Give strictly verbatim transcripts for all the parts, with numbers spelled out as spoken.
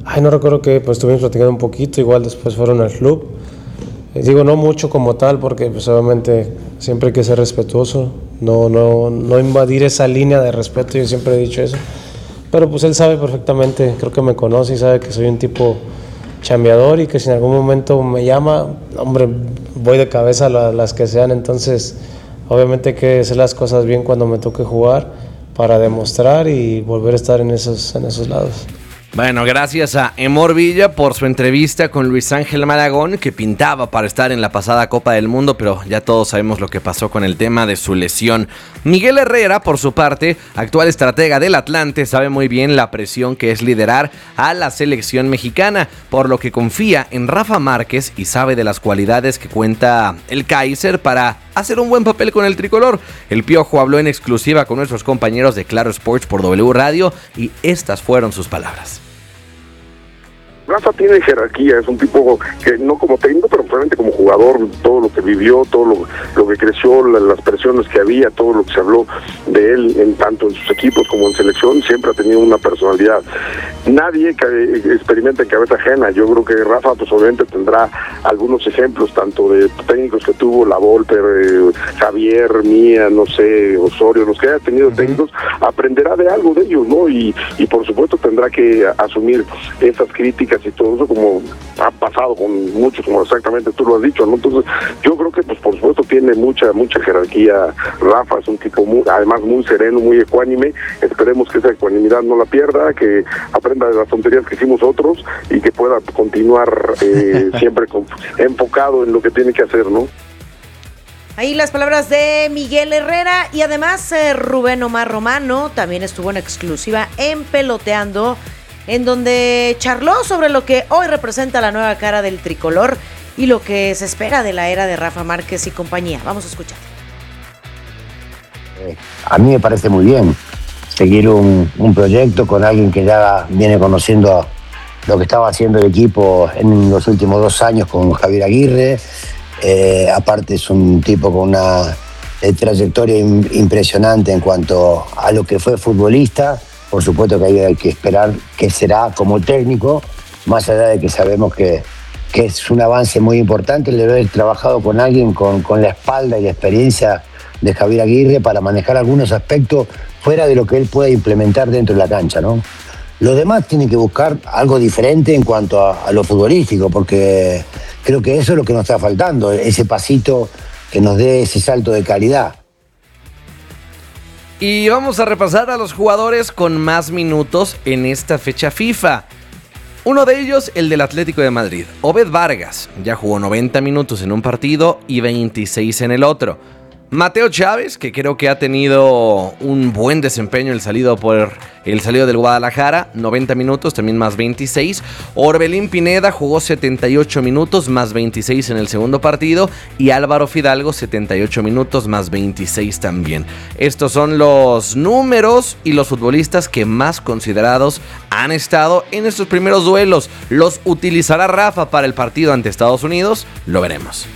Ay, no recuerdo que pues estuvimos platicando un poquito, igual después fueron al club. Eh, digo, no mucho como tal, porque pues obviamente siempre hay que ser respetuoso, no, no, no invadir esa línea de respeto, yo siempre he dicho eso. Pero pues él sabe perfectamente, creo que me conoce y sabe que soy un tipo chambeador y que si en algún momento me llama, hombre, voy de cabeza a la, las que sean. Entonces obviamente hay que hacer las cosas bien cuando me toque jugar para demostrar y volver a estar en esos, en esos lados. Bueno, gracias a Emor Villa por su entrevista con Luis Ángel Malagón, que pintaba para estar en la pasada Copa del Mundo, pero ya todos sabemos lo que pasó con el tema de su lesión. Miguel Herrera, por su parte, actual estratega del Atlante, sabe muy bien la presión que es liderar a la selección mexicana, por lo que confía en Rafa Márquez y sabe de las cualidades que cuenta el Kaiser para hacer un buen papel con el tricolor. El Piojo habló en exclusiva con nuestros compañeros de Claro Sports por W Radio y estas fueron sus palabras. Rafa tiene jerarquía, es un tipo que no como técnico, pero realmente como jugador, todo lo que vivió, todo lo, lo que creció, la, las presiones que había, todo lo que se habló de él, en tanto en sus equipos como en selección, siempre ha tenido una personalidad. Nadie que experimenta en cabeza ajena. Yo creo que Rafa, pues obviamente tendrá algunos ejemplos, tanto de técnicos que tuvo, La Volpe, eh, Javier, Mía, no sé, Osorio, los que haya tenido técnicos, aprenderá de algo de ellos, ¿no? Y, y por supuesto tendrá que asumir esas críticas y todo eso, como ha pasado con muchos, como exactamente tú lo has dicho, ¿no? Entonces yo creo que pues por supuesto tiene mucha mucha jerarquía. Rafa es un tipo muy, además muy sereno, muy ecuánime. Esperemos que esa ecuanimidad no la pierda, que aprenda de las tonterías que hicimos otros y que pueda continuar eh, siempre con, enfocado en lo que tiene que hacer, ¿no? Ahí las palabras de Miguel Herrera. Y además eh, Rubén Omar Romano también estuvo en exclusiva en Peloteando, en donde charló sobre lo que hoy representa la nueva cara del tricolor y lo que se espera de la era de Rafa Márquez y compañía. Vamos a escuchar. Eh, a mí me parece muy bien seguir un, un proyecto con alguien que ya viene conociendo lo que estaba haciendo el equipo en los últimos dos años con Javier Aguirre. Eh, aparte es un tipo con una eh, trayectoria in, impresionante en cuanto a lo que fue futbolista. Por supuesto que hay que esperar qué será como técnico, más allá de que sabemos que, que es un avance muy importante el de haber trabajado con alguien con, con la espalda y la experiencia de Javier Aguirre para manejar algunos aspectos fuera de lo que él pueda implementar dentro de la cancha, ¿no? Los demás tienen que buscar algo diferente en cuanto a, a lo futbolístico, porque creo que eso es lo que nos está faltando, ese pasito que nos dé ese salto de calidad. Y vamos a repasar a los jugadores con más minutos en esta fecha FIFA. Uno de ellos, el del Atlético de Madrid, Obed Vargas, ya jugó noventa minutos en un partido y veintiséis en el otro. Mateo Chávez, que creo que ha tenido un buen desempeño el salido por el salido del Guadalajara, noventa minutos, también más veintiséis. Orbelín Pineda jugó setenta y ocho minutos, más veintiséis en el segundo partido. Y Álvaro Fidalgo, setenta y ocho minutos, más veintiséis también. Estos son los números y los futbolistas que más considerados han estado en estos primeros duelos. ¿Los utilizará Rafa para el partido ante Estados Unidos? Lo veremos.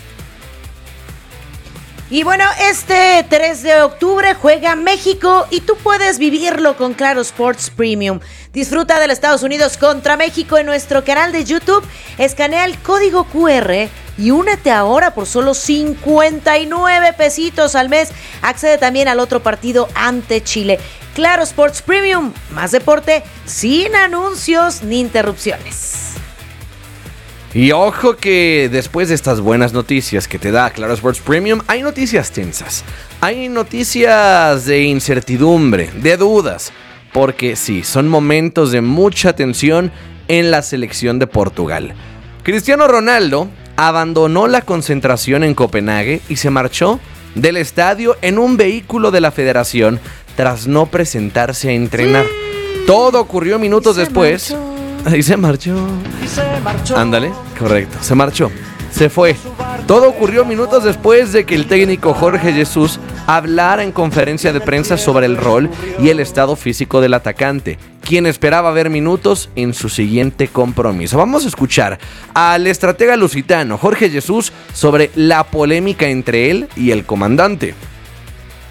Y bueno, este tres de octubre juega México y tú puedes vivirlo con Claro Sports Premium. Disfruta del Estados Unidos contra México en nuestro canal de YouTube. Escanea el código cu erre y únete ahora por solo cincuenta y nueve pesitos al mes. Accede también al otro partido ante Chile. Claro Sports Premium, más deporte sin anuncios ni interrupciones. Y ojo que después de estas buenas noticias que te da Claro Sports Premium, hay noticias tensas, hay noticias de incertidumbre, de dudas, porque sí, son momentos de mucha tensión en la selección de Portugal. Cristiano Ronaldo abandonó la concentración en Copenhague y se marchó del estadio en un vehículo de la federación tras no presentarse a entrenar. Todo ocurrió minutos después. Marchó. Ahí se marchó. se marchó. Ándale, correcto, se marchó, se fue. Todo ocurrió minutos después de que el técnico Jorge Jesús hablara en conferencia de prensa sobre el rol y el estado físico del atacante, quien esperaba ver minutos en su siguiente compromiso. Vamos a escuchar al estratega lusitano Jorge Jesús sobre la polémica entre él y el comandante.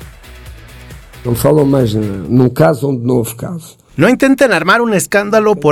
No falam mais num caso onde não houve caso. No intenten armar un escándalo por